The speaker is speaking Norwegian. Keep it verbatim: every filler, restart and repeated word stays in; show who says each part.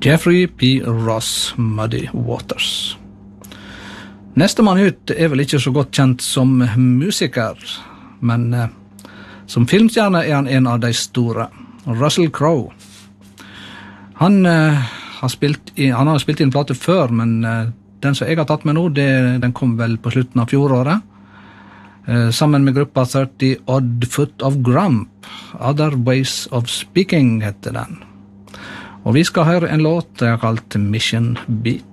Speaker 1: Jeffrey P. Ross, Muddy Waters. Neste mann ut er vel ikke så godt kjent som musiker, men eh, som filmstjerne er han en av de store. Russell Crowe. Han, eh, har, spilt i, han har spilt i en plate før, men eh, den som jeg har tatt med nå, det, den kom vel på slutten av fjoråret. Eh, sammen med gruppa thirty Odd Foot of Grump. Other Ways of Speaking heter den. Og vi skal høre en låt jeg har kalt Mission Beat.